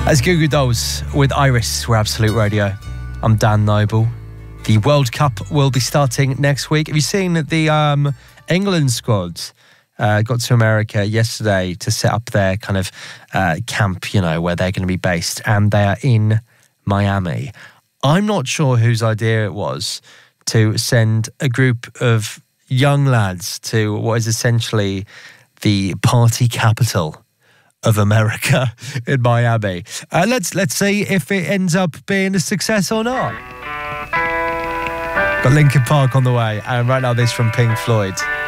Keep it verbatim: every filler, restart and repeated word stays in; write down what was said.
As Goo Goo Dolls with Iris, we're Absolute Radio. I'm Dan Noble. The World Cup will be starting next week. Have you seen that the um, England squad uh, got to America yesterday to set up their kind of uh, camp, you know, where they're going to be based, and they are in Miami. I'm not sure whose idea it was to send a group of young lads to what is essentially the party capital of America in Miami. Uh, let's let's see if it ends up being a success or not. Got Linkin Park on the way, and right now this from Pink Floyd.